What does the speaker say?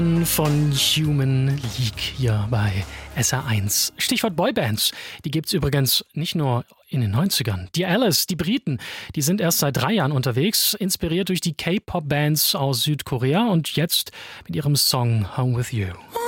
Von Human League hier bei SR1. Stichwort Boybands. Die gibt's übrigens nicht nur in den 90ern. Die Alice, die Briten, die sind erst seit 3 Jahren unterwegs, inspiriert durch die K-Pop-Bands aus Südkorea und jetzt mit ihrem Song Home With You.